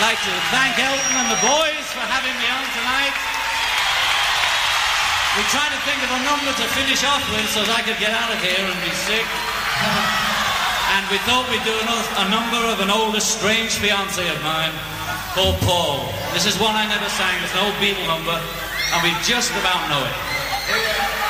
like to thank Elton and the boys for having me on tonight. We tried to think of a number to finish off with so that I could get out of here and be sick. And we thought we'd do a number of an old estranged fiancé of mine called Paul. This is one I never sang. It's an old Beatle number, and we just about know it.